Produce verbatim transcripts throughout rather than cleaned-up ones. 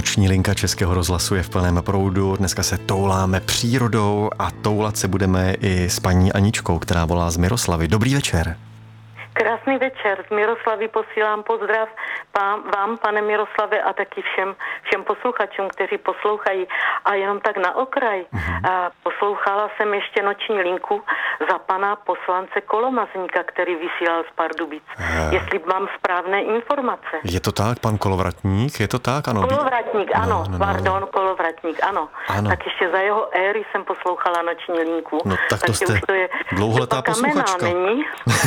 Noční linka Českého rozhlasu je v plném proudu. Dneska se touláme přírodou a toulat se budeme i s paní Aničkou, která volá z Miroslavy. Dobrý večer. Krásný večer. Z Miroslavy posílám pozdrav vám, pane Miroslave, a taky všem, všem posluchačům, kteří poslouchají. A jenom tak na okraj. Mm-hmm. Poslouchala jsem ještě Noční linku za pana poslance Kolomazníka, který vysílal z Pardubic. Uh. Jestli mám správné informace. Je to tak, pan Kolovratník? Je to tak? Ano. Kolovratník, ano. No, no, no. Pardon, Kolovratník, ano. ano. Tak ještě za jeho éry jsem poslouchala Noční linku. No tak to jste to je dlouholetá posluchačka. Není.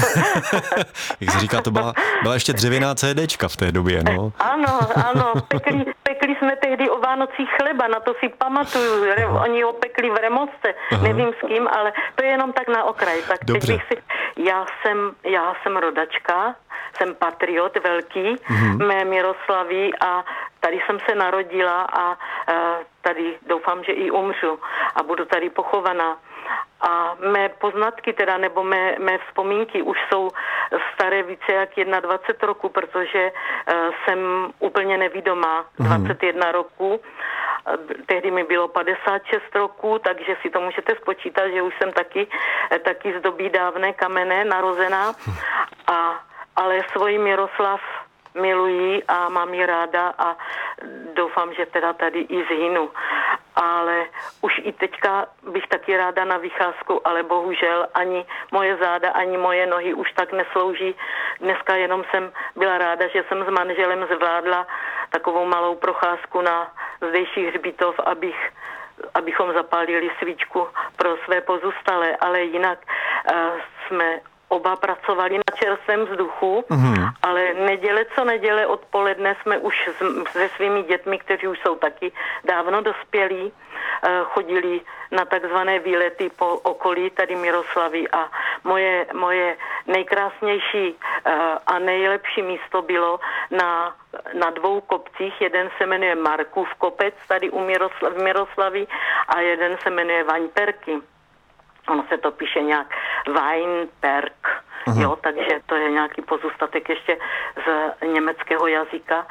Jak se říká, to byla, byla ještě dřevěná CDčka v té době, no. Ano, ano, pekli, pekli jsme tehdy o Vánocích chleba, na to si pamatuju, Aha. Oni ho pekli v Remosce, Aha. nevím s kým, ale to je jenom tak na okraj. Tak teď bych si, já jsem, já jsem rodačka, jsem patriot velký, mm-hmm. mé Miroslaví a tady jsem se narodila a tady doufám, že i umřu a budu tady pochovaná. A mé poznatky teda, nebo mé, mé vzpomínky už jsou staré více jak dvacet jedna roku, protože uh, jsem úplně nevidomá, mm. dvacet jedna roku. Tehdy mi bylo padesát šest roku, takže si to můžete spočítat, že už jsem taky, taky z doby dávné kamenné narozená. A, ale svůj Miroslav miluji a mám ji ráda a doufám, že teda tady i zhynu. Ale už i teďka bych taky ráda na vycházku, ale bohužel ani moje záda, ani moje nohy už tak neslouží. Dneska jenom jsem byla ráda, že jsem s manželem zvládla takovou malou procházku na zdejší hřbitov, abych, abychom zapálili svíčku pro své pozůstalé, ale jinak uh, jsme oba pracovali na čerstvém vzduchu, mm. ale neděle co neděle odpoledne jsme už se svými dětmi, kteří už jsou taky dávno dospělí, chodili na takzvané výlety po okolí tady Miroslavy a moje, moje nejkrásnější a nejlepší místo bylo na, na dvou kopcích. Jeden se jmenuje Markův kopec tady u Miroslav, Miroslavy a jeden se jmenuje Vaňperky. Ono se to píše nějak Weinberg, uh-huh. jo, takže to je nějaký pozůstatek ještě z německého jazyka.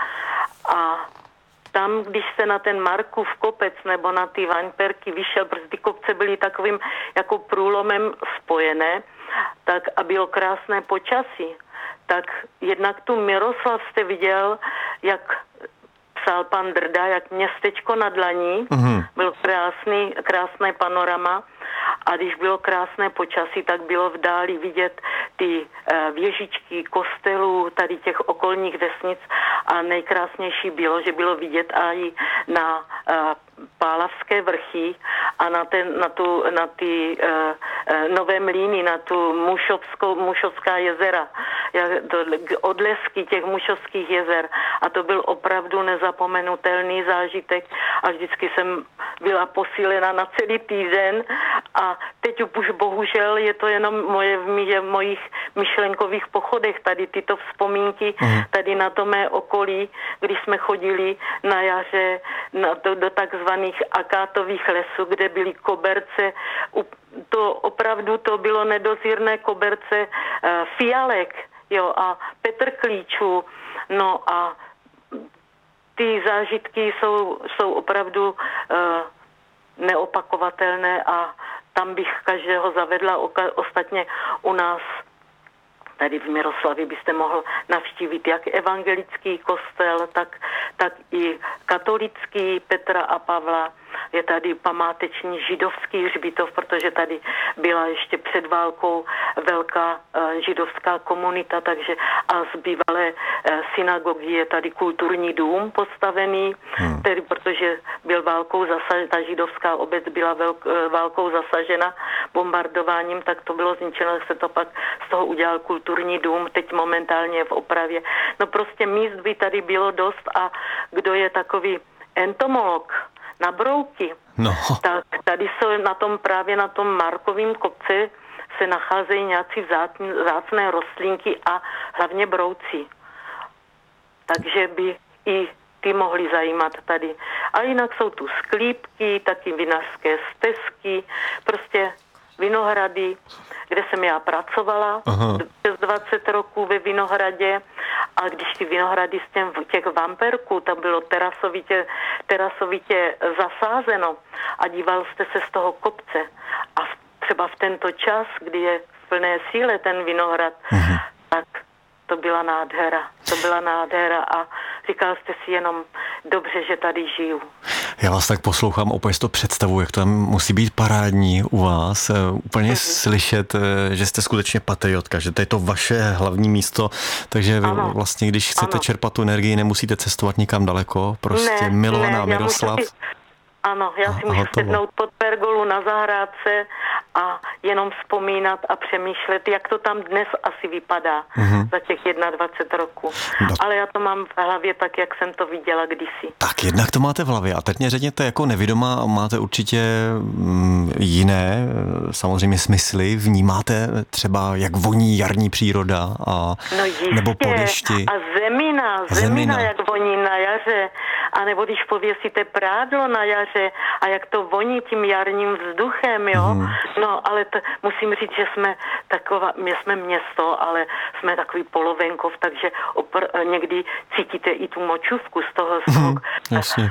A tam, když se na ten Markův kopec nebo na ty Weinbergy vyšel, protože ty kopce byly takovým jako průlomem spojené, tak a bylo krásné počasí, tak jednak tu Miroslav jste viděl, jak psal pan Drda, jak městečko na dlaní, uh-huh. byl krásný, krásné panorama. A když bylo krásné počasí, tak bylo v dáli vidět ty uh, věžičky kostelů, tady těch okolních vesnic a nejkrásnější bylo, že bylo vidět i na uh, Pálavské vrchy a na, ten, na, tu, na ty uh, uh, nové mlýny, na tu Mušovskou, Mušovská jezera, jak, to, odlesky těch Mušovských jezer a to byl opravdu nezapomenutelný zážitek a vždycky jsem byla posílena na celý týden a teď už bohužel je to jenom moje, v mojich myšlenkových pochodech, tady tyto vzpomínky, mm. tady na to mé okolí, když jsme chodili na jaře na, do, do takzvaných akátových lesů, kde byly koberce, to opravdu to bylo nedozírné koberce uh, fialek, jo, a petrklíčů, no a ty zážitky jsou, jsou opravdu uh, neopakovatelné a tam bych každého zavedla. Ostatně u nás tady v Miroslavě byste mohl navštívit jak evangelický kostel, tak, tak i katolický Petra a Pavla. Je tady památeční židovský hřbitov, protože tady byla ještě před válkou velká uh, židovská komunita, takže a z bývalé uh, synagogy je tady kulturní dům postavený, hmm. tedy protože byl válkou zasažena, ta židovská obec byla velk, uh, válkou zasažena bombardováním, tak to bylo zničeno, tak se to pak z toho udělal kulturní dům, teď momentálně je v opravě. No prostě míst by tady bylo dost a kdo je takový entomolog na brouky, no. tak tady jsou na tom právě na tom Markovém kopci se nacházejí nějací vzácné rostlinky a hlavně brouci. Takže by i ty mohly zajímat tady. A jinak jsou tu sklípky, taky vinařské stezky, prostě Vinohrady, kde jsem já pracovala Aha. přes dvacet roků ve Vinohradě A když ty vinohrady z těm, těch vamperků, tam bylo terasovitě, terasovitě zasázeno a díval jste se z toho kopce a v, třeba v tento čas, kdy je v plné síle ten vinohrad, mm-hmm. tak to byla nádhera. To byla nádhera a říkal jste si jenom dobře, že tady žiju. Já vás tak poslouchám, opět to představu, jak to tam musí být parádní u vás. Úplně mm-hmm. slyšet, že jste skutečně patriotka, že to je to vaše hlavní místo, takže vy vlastně, když chcete ano. čerpat tu energii, nemusíte cestovat nikam daleko, prostě ne, Milovaná ne, Miroslav. Si, ano, já si můžu sednout pod pergolu na zahrádce a jenom vzpomínat a přemýšlet, jak to tam dnes asi vypadá mm-hmm. za těch dvacet jedna roků. No. Ale já to mám v hlavě tak, jak jsem to viděla kdysi. Tak jednak to máte v hlavě. A teď mě řekněte, jako nevědomá máte určitě mm, jiné samozřejmě smysly. Vnímáte třeba, jak voní jarní příroda a no jistě, nebo po dešti. A zemina, zemina, zemina, jak voní na jaře. A nebo když pověsíte prádlo na jaře a jak to voní tím jarním vzduchem, jo. Mm. No, ale to, musím říct, že jsme taková, my jsme město, ale jsme takový polovenkov, takže opr- někdy cítíte i tu močůvku z toho, z toho mm,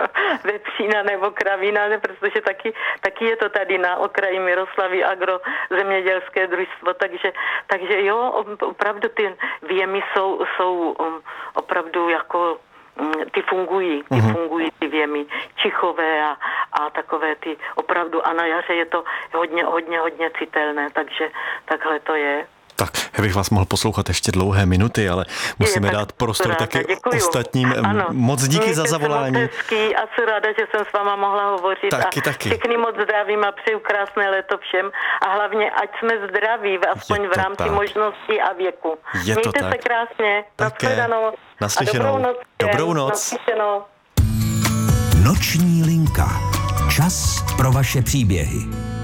vepřína nebo kravína, protože taky, taky je to tady na okraji Miroslavy agrozemědělské družstvo, takže, takže jo, opravdu ty věmy jsou, jsou um, opravdu jako ty fungují, ty mm-hmm. fungují ty věmy čichové a, a takové ty opravdu a na jaře je to hodně, hodně, hodně citelné, takže takhle to je. Tak, já bych vás mohl poslouchat ještě dlouhé minuty, ale musíme je, dát prostor ráda, taky děkuju. Ostatním. Ano. Moc díky Mějte za zavolání. Hezký a jsem ráda, že jsem s váma mohla hovořit. Taky, a taky. Všechny moc zdravím a přeju krásné léto všem a hlavně, ať jsme zdraví, aspoň v rámci tak. možností a věku. Je Mějte to se tak. krásně. Naslyšenou. Naslyšenou. Dobrou noc. Dobrou noc. Naslyšenou. Noční linka. Čas pro vaše příběhy.